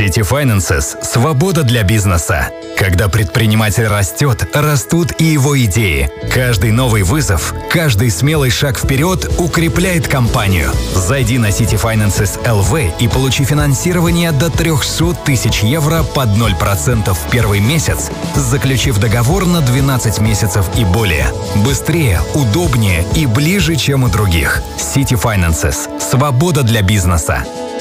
City Finances – свобода для бизнеса. Когда предприниматель растет, растут и его идеи. Каждый новый вызов, каждый смелый шаг вперед укрепляет компанию. Зайди на City Finances LV и получи финансирование до 300 тысяч евро под 0% в первый месяц, заключив договор на 12 месяцев и более. Быстрее, удобнее и ближе, чем у других. City Finances – свобода для бизнеса.